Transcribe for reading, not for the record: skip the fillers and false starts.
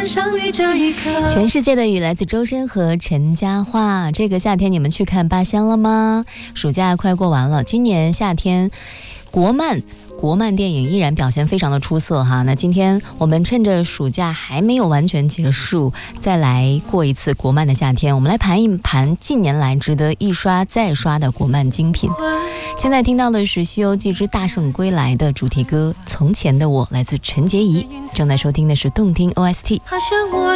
们相遇这一刻。 全世界的雨来自周深和陈嘉桦。这个夏天你们去看八仙了吗？暑假快过完了，今年夏天国漫电影依然表现非常的出色哈。那今天我们趁着暑假还没有完全结束，再来过一次国漫的夏天，我们来盘一盘近年来值得一刷再刷的国漫精品。现在听到的是《西游记之大圣归来》的主题歌《从前的我》，来自陈洁仪。正在收听的是动听 OST。 好像我